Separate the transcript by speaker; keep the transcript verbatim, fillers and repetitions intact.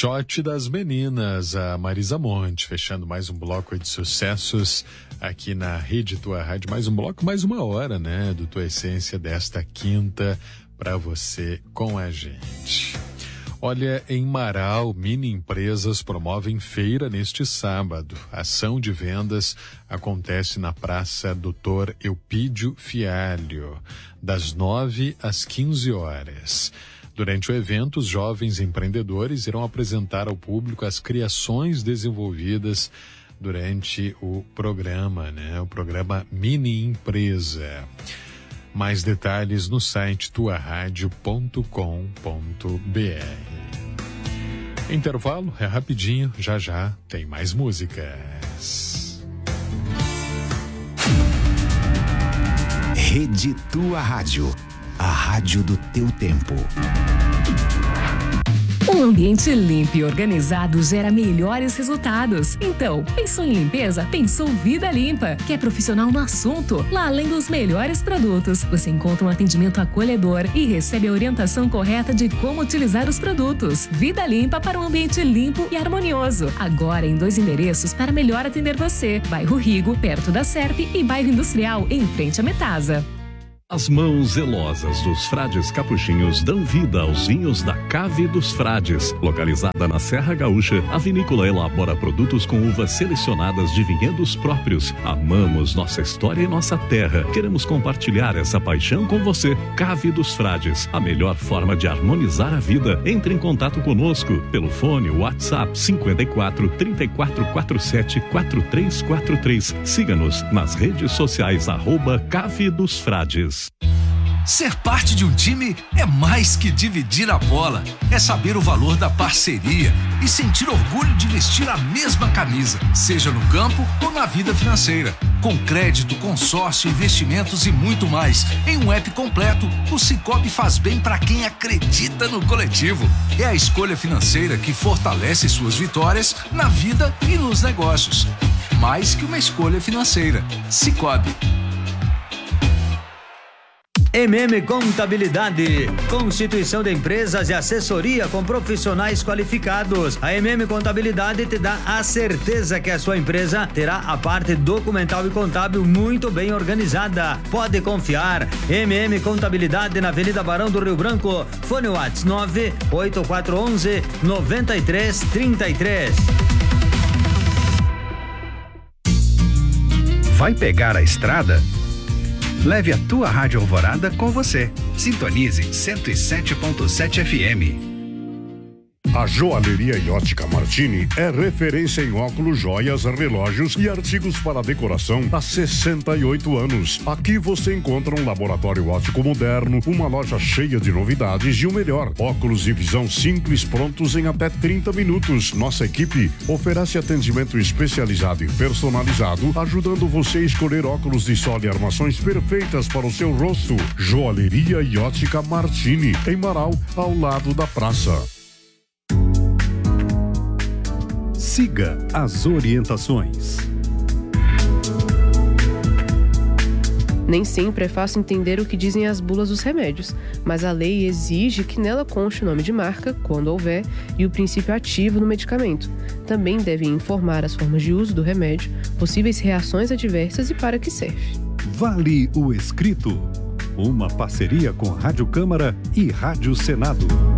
Speaker 1: Shot das Meninas, a Marisa Monte, fechando mais um bloco de sucessos aqui na Rede Tua Rádio. Mais um bloco, mais uma hora, né, do Tua Essência desta quinta para você com a gente. Olha, em Marau, mini empresas promovem feira neste sábado. A ação de vendas acontece na Praça Doutor Eupídio Fialho, das nove às quinze horas. Durante o evento, os jovens empreendedores irão apresentar ao público as criações desenvolvidas durante o programa, né? O programa Mini Empresa. Mais detalhes no site tua rádio ponto com ponto b r. Intervalo é rapidinho, já já tem mais músicas.
Speaker 2: Rede Tua Rádio, a rádio do teu tempo.
Speaker 3: Um ambiente limpo e organizado gera melhores resultados. Então, pensou em limpeza? Pensou Vida Limpa, que é profissional no assunto. Lá, além dos melhores produtos, você encontra um atendimento acolhedor e recebe a orientação correta de como utilizar os produtos. Vida Limpa para um ambiente limpo e harmonioso. Agora em dois endereços para melhor atender você. Bairro Rigo, perto da Serp, e Bairro Industrial, em frente à Metasa.
Speaker 4: As mãos zelosas dos frades capuchinhos dão vida aos vinhos da Cave dos Frades. Localizada na Serra Gaúcha, a vinícola elabora produtos com uvas selecionadas de vinhedos próprios. Amamos nossa história e nossa terra. Queremos compartilhar essa paixão com você. Cave dos Frades, a melhor forma de harmonizar a vida. Entre em contato conosco pelo fone WhatsApp cinquenta e quatro, trinta e quatro, quarenta e sete, quarenta e três quarenta e três. Siga-nos nas redes sociais arroba Cave dos Frades.
Speaker 5: Ser parte de um time é mais que dividir a bola. É saber o valor da parceria e sentir orgulho de vestir a mesma camisa, seja no campo ou na vida financeira. Com crédito, consórcio, investimentos e muito mais. Em um app completo, o Sicoob faz bem para quem acredita no coletivo. É a escolha financeira que fortalece suas vitórias na vida e nos negócios. Mais que uma escolha financeira. Sicoob.
Speaker 6: M M Contabilidade, constituição de empresas e assessoria com profissionais qualificados. A M M Contabilidade te dá a certeza que a sua empresa terá a parte documental e contábil muito bem organizada. Pode confiar. M M Contabilidade na Avenida Barão do Rio Branco. Fone WhatsApp nove oito quatro um um, nove três três três.
Speaker 2: Vai pegar a estrada? Leve a tua Rádio Alvorada com você. Sintonize cento e sete ponto sete F M.
Speaker 7: A Joalheria e Ótica Martini é referência em óculos, joias, relógios e artigos para decoração há sessenta e oito anos. Aqui você encontra um laboratório óptico moderno, uma loja cheia de novidades e o melhor, óculos de visão simples prontos em até trinta minutos. Nossa equipe oferece atendimento especializado e personalizado, ajudando você a escolher óculos de sol e armações perfeitas para o seu rosto. Joalheria e Ótica Martini, em Marau, ao lado da praça.
Speaker 8: Siga as orientações.
Speaker 9: Nem sempre é fácil entender o que dizem as bulas dos remédios, mas a lei exige que nela conste o nome de marca, quando houver, e o princípio ativo no medicamento. Também devem informar as formas de uso do remédio, possíveis reações adversas e para que serve.
Speaker 8: Vale o escrito. Uma parceria com Rádio Câmara e Rádio Senado.